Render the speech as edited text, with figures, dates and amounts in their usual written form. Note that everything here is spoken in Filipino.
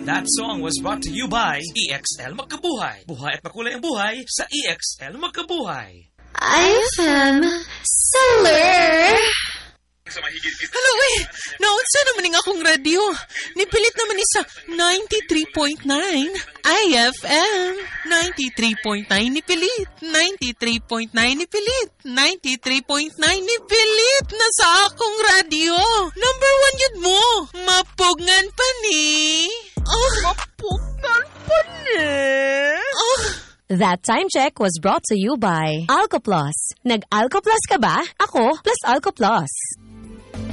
That song was brought to you by EXL Magkabuhay. Buhay at makulay ang buhay sa EXL Magkabuhay. IFM Solar. Hello, naunsa naman nga akong radio. Nipilit naman ni sa 93.9 IFM. 93.9 nipilit. 93.9 nipilit. 93.9 nipilit na sa akong radio. Number 1 yun mo. Mapugngan pa ni. Mapugngan pa ni. That time check was brought to you by Alcoplus. Nag-Alcoplus ka ba? Ako plus Alcoplus.